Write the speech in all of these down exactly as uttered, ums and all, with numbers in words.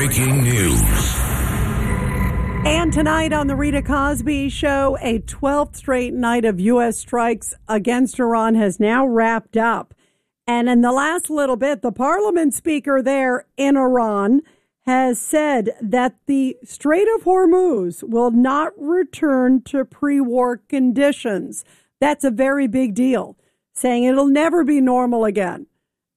breaking news. And tonight on the Rita Cosby Show, a twelfth straight night of U S strikes against Iran has now wrapped up. And in the last little bit, the parliament speaker there in Iran has said that the Strait of Hormuz will not return to pre-war conditions. That's a very big deal, saying it'll never be normal again.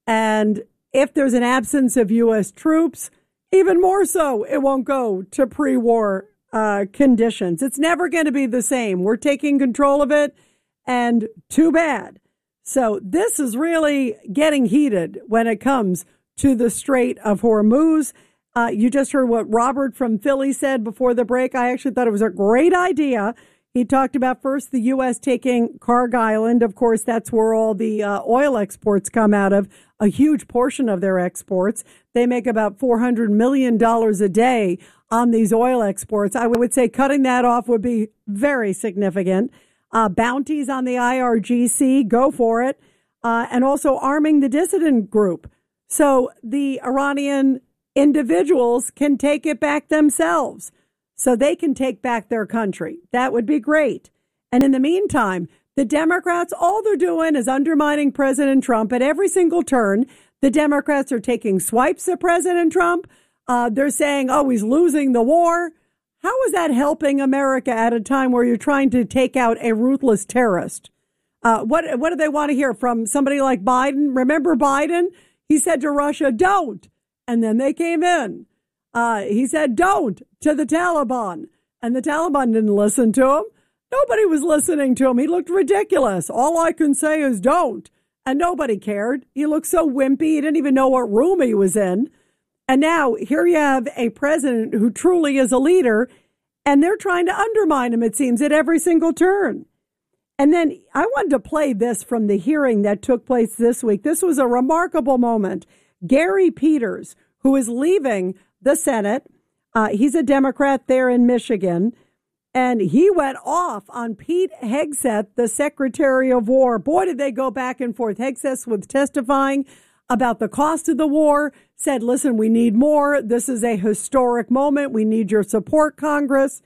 And if there's an absence of U S troops, even more so, it won't go to pre-war uh, conditions. It's never going to be the same. We're taking control of it, and too bad. So this is really getting heated when it comes to the Strait of Hormuz. Uh, you just heard what Robert from Philly said before the break. I actually thought it was a great idea. He talked about first the U S taking Kharg Island. Of course, that's where all the uh, oil exports come out of, a huge portion of their exports. They make about four hundred million dollars a day on these oil exports. I would say cutting that off would be very significant. Uh, bounties on the I R G C, go for it. Uh, and also arming the dissident group. So the Iranian individuals can take it back themselves. So they can take back their country. That would be great. And in the meantime, the Democrats, all they're doing is undermining President Trump at every single turn. The Democrats are taking swipes at President Trump. Uh, they're saying, oh, he's losing the war. How is that helping America at a time where you're trying to take out a ruthless terrorist? Uh, what, what do they want to hear from somebody like Biden? Remember Biden? He said to Russia, don't. And then they came in. Uh, he said, don't to the Taliban. And the Taliban didn't listen to him. Nobody was listening to him. He looked ridiculous. All I can say is don't. And nobody cared. He looked so wimpy. He didn't even know what room he was in. And now here you have a president who truly is a leader, and they're trying to undermine him, it seems, at every single turn. And then I wanted to play this from the hearing that took place this week. This was a remarkable moment. Gary Peters, who is leaving the Senate, uh, he's a Democrat there in Michigan, and he went off on Pete Hegseth, the Secretary of War. Boy, did they go back and forth. Hegseth was testifying about the cost of the war, said, listen, we need more. This is a historic moment. We need your support, Congress.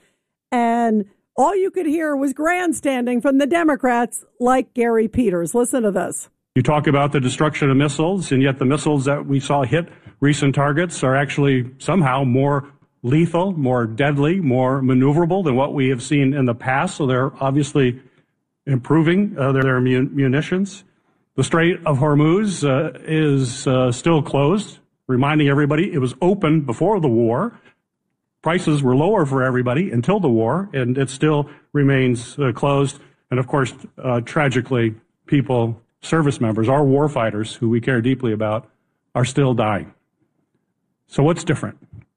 And all you could hear was grandstanding from the Democrats like Gary Peters. Listen to this. You talk about the destruction of missiles, and yet the missiles that we saw hit recent targets are actually somehow more lethal, more deadly, more maneuverable than what we have seen in the past. So they're obviously improving uh, their, their munitions. The Strait of Hormuz uh, is uh, still closed, reminding everybody it was open before the war. Prices were lower for everybody until the war, and it still remains uh, closed. And of course, uh, tragically, people, service members, our war fighters, who we care deeply about, are still dying. So what's different?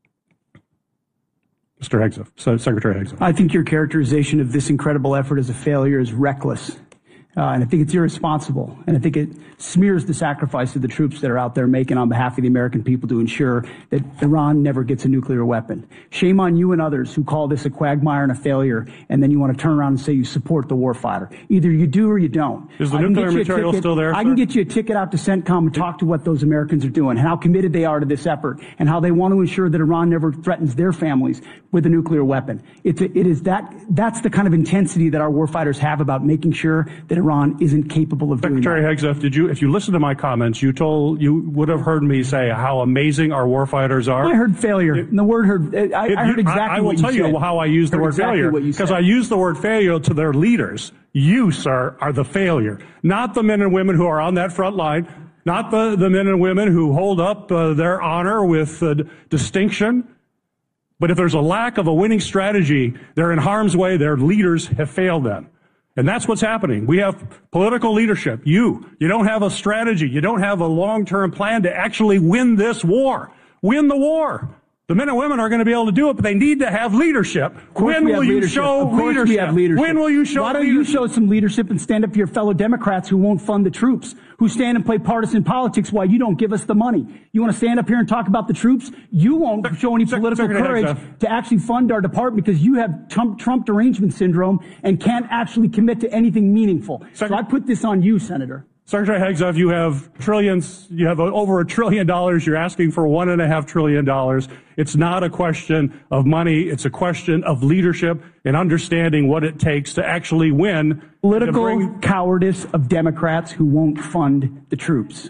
Mister Hegseth, so Secretary Hegseth. I think your characterization of this incredible effort as a failure is reckless. Uh, and I think it's irresponsible. And I think it smears the sacrifice of the troops that are out there making on behalf of the American people to ensure that Iran never gets a nuclear weapon. Shame on you and others who call this a quagmire and a failure, and then you want to turn around and say you support the warfighter. Either you do or you don't. Is the nuclear material ticket, still there, I sir? can get you a ticket out to CENTCOM and talk to what those Americans are doing and how committed they are to this effort and how they want to ensure that Iran never threatens their families with a nuclear weapon. It's a, it is that, that's the kind of intensity that our warfighters have about making sure that Iran isn't capable of doing that. Secretary Hegseth, did you, if you listen to my comments, you told, you would have heard me say how amazing our warfighters are. I heard failure. It, and the word heard, I, it, I heard exactly I, I will what you tell said. you how I use the word exactly failure. Because I use the word failure to their leaders. You, sir, are the failure. Not the men and women who are on that front line. Not the, the men and women who hold up uh, their honor with uh, distinction. But if there's a lack of a winning strategy, they're in harm's way. Their leaders have failed them. And that's what's happening. We have political leadership. You, you don't have a strategy. You don't have a long-term plan to actually win this war. Win the war. The men and women are going to be able to do it, but they need to have leadership. When will you leadership. show of course leadership? We have leadership? When will you show Why don't leadership? you show some leadership and stand up to your fellow Democrats who won't fund the troops, who stand and play partisan politics while you don't give us the money? You want to stand up here and talk about the troops? You won't show any political Secretary courage Hegseth. to actually fund our department because you have Trump, Trump derangement syndrome and can't actually commit to anything meaningful. Sec- so I put this on you, Senator. Secretary Hegseth, you have trillions, you have over a trillion dollars. You're asking for one and a half trillion dollars. It's not a question of money. It's a question of leadership and understanding what it takes to actually win. Political bring- cowardice of Democrats who won't fund the troops.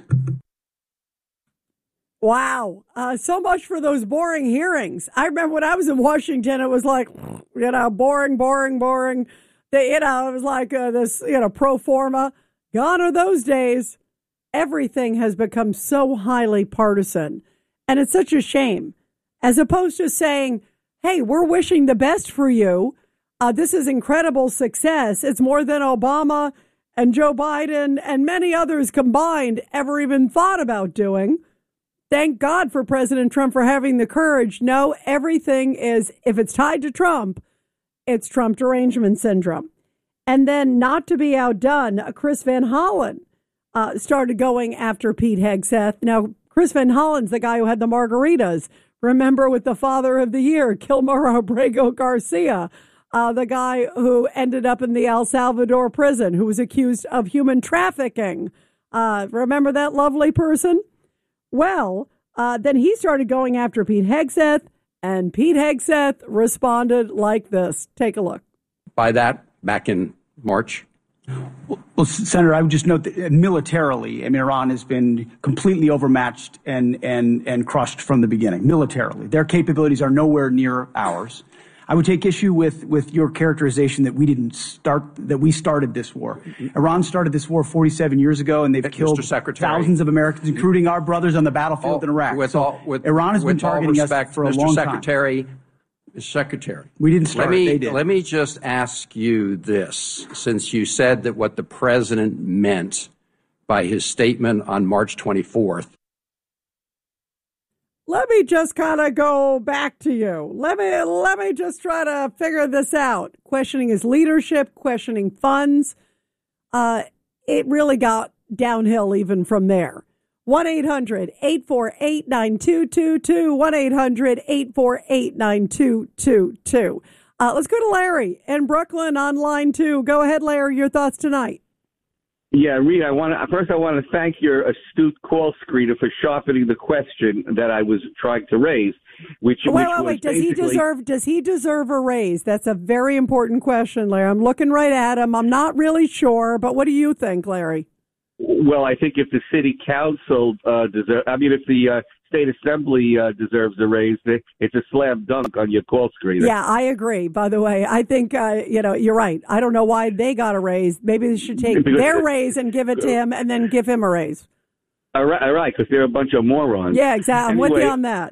Wow. Uh, so much for those boring hearings. I remember when I was in Washington, it was like, you know, boring, boring, boring. They, you know, it was like uh, this, you know, pro forma. Gone are those days. Everything has become so highly partisan. And it's such a shame. As opposed to saying, hey, we're wishing the best for you. Uh, this is incredible success. It's more than Obama and Joe Biden and many others combined ever even thought about doing. Thank God for President Trump for having the courage. No, everything is, if it's tied to Trump, it's Trump derangement syndrome. And then, not to be outdone, Chris Van Hollen uh, started going after Pete Hegseth. Now, Chris Van Hollen's the guy who had the margaritas. Remember, with the Father of the Year, Kilmar Abrego Garcia, uh, the guy who ended up in the El Salvador prison, who was accused of human trafficking. Uh, remember that lovely person? Well, uh, then he started going after Pete Hegseth, and Pete Hegseth responded like this. Take a look. By that, back in March? Well, well, Senator, I would just note that militarily, I mean, Iran has been completely overmatched and, and, and crushed from the beginning, militarily. Their capabilities are nowhere near ours. I would take issue with, with your characterization that we didn't start, that we started this war. Iran started this war forty-seven years ago, and they've Mister killed Secretary, thousands of Americans, including our brothers on the battlefield all, in Iraq. With so all, with, Iran has with been targeting respect, us for a Mister long Secretary, time. Secretary. We didn't start let me, it, they did. Let me just ask you this, since you said that what the president meant by his statement on March twenty-fourth. Let me just kind of go back to you. Let me let me just try to figure this out. Questioning his leadership, questioning funds. Uh, it really got downhill even from there. one eight hundred eight four eight nine two two two. one eight hundred eight four eight nine two two two. Uh, let's go to Larry in Brooklyn on line two. Go ahead, Larry. Your thoughts tonight. Yeah, Reed, I want to, first I want to thank your astute call screener for sharpening the question that I was trying to raise, which, wait, which wait, was wait. Does he basically- deserve, does he deserve a raise? That's a very important question, Larry. I'm looking right at him. I'm not really sure, but what do you think, Larry? Well, I think if the city council uh, deserve, I mean, if the uh, state assembly uh, deserves a raise, it's a slam dunk on your call screener. Yeah, I agree. By the way, I think uh, you know you're right. I don't know why they got a raise. Maybe they should take Because- their raise and give it to him, and then give him a raise. All right, all right, because they're a bunch of morons. Yeah, exactly. I'm anyway, with you on that.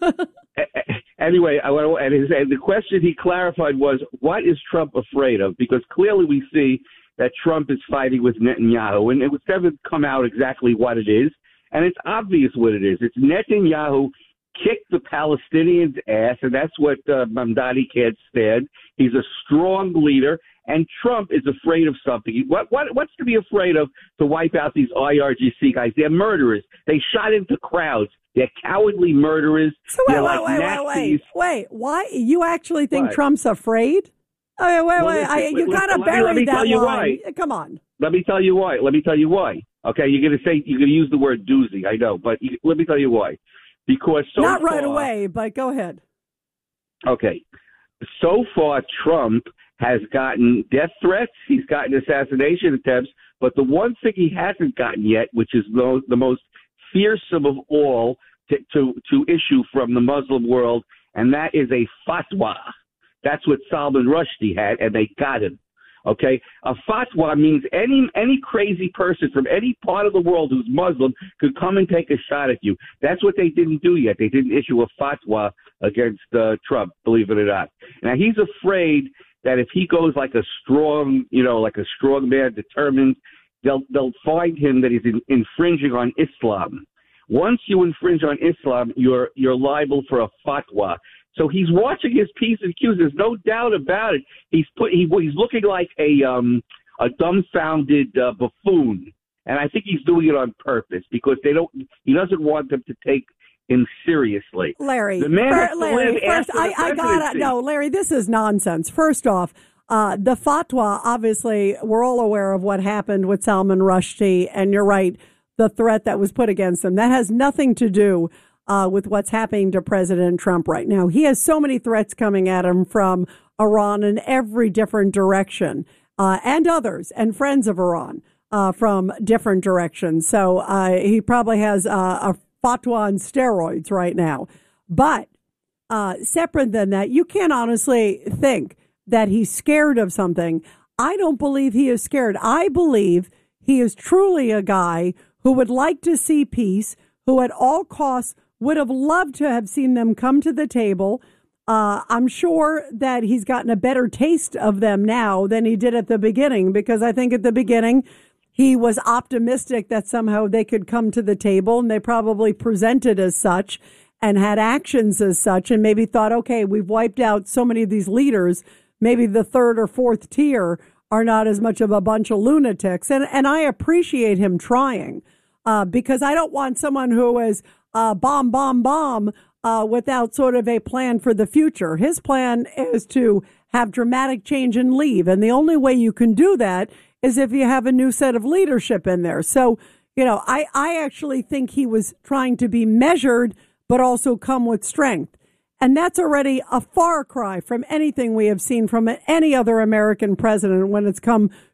Anyway, I want to, and, his, and the question he clarified was, what is Trump afraid of? Because clearly we see that Trump is fighting with Netanyahu, and it was never come out exactly what it is, and it's obvious what it is. It's Netanyahu kicked the Palestinians' ass, and that's what uh, Mamdani can't stand. He's a strong leader, and Trump is afraid of something. What, what what's to be afraid of to wipe out these I R G C guys? They're murderers. They shot into crowds. They're cowardly murderers. So wait, They're wait, like wait, Nazis. wait, wait, wait. Why you actually think What? Trump's afraid? Oh, wait, wait, Well, wait. listen, I, you listen, kind of let me- let buried me that tell you line. why. Come on. Let me tell you why. Let me tell you why. Okay, you're going to say, you're going to use the word doozy, I know, but you, let me tell you why. Because so Not right far, away, but go ahead. Okay, so far Trump has gotten death threats, he's gotten assassination attempts, but the one thing he hasn't gotten yet, which is the, the most fearsome of all to, to, to issue from the Muslim world, and that is a fatwa. That's what Salman Rushdie had, and they got him. Okay, a fatwa means any any crazy person from any part of the world who's Muslim could come and take a shot at you. That's what they didn't do yet. They didn't issue a fatwa against uh, Trump, believe it or not. Now he's afraid that if he goes like a strong, you know, like a strong man, determined, they'll they'll find him that he's in, infringing on Islam. Once you infringe on Islam, you're you're liable for a fatwa. So he's watching his P's and Q's. There's no doubt about it. He's put he, he's looking like a um a dumbfounded uh, buffoon, and I think he's doing it on purpose because they don't. He doesn't want them to take him seriously. Larry, the man fir- has to Larry, live first, after I, the I gotta, presidency. no, Larry, this is nonsense. First off, Uh, the fatwa, obviously, we're all aware of what happened with Salman Rushdie, and you're right, the threat that was put against him. That has nothing to do uh, with what's happening to President Trump right now. He has so many threats coming at him from Iran in every different direction, uh, and others, and friends of Iran uh, from different directions. So uh, he probably has uh, a fatwa on steroids right now. But uh, separate than that, you can't honestly think that he's scared of something. I don't believe he is scared. I believe he is truly a guy who would like to see peace, who at all costs would have loved to have seen them come to the table. Uh, I'm sure that he's gotten a better taste of them now than he did at the beginning, because I think at the beginning he was optimistic that somehow they could come to the table, and they probably presented as such and had actions as such, and maybe thought, okay, we've wiped out so many of these leaders. Maybe the third or fourth tier are not as much of a bunch of lunatics. And, and I appreciate him trying, uh, because I don't want someone who is uh, bomb, bomb, bomb uh, without sort of a plan for the future. His plan is to have dramatic change and leave. And the only way you can do that is if you have a new set of leadership in there. So, you know, I, I actually think he was trying to be measured, but also come with strength. And that's already a far cry from anything we have seen from any other American president when it's come